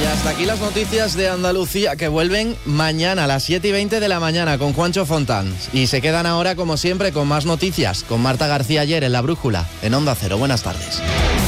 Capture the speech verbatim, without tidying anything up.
Y hasta aquí las noticias de Andalucía, que vuelven mañana a las siete y veinte de la mañana con Juancho Fontán. Y se quedan ahora, como siempre, con más noticias, con Marta García ayer en La Brújula, en Onda Cero. Buenas tardes.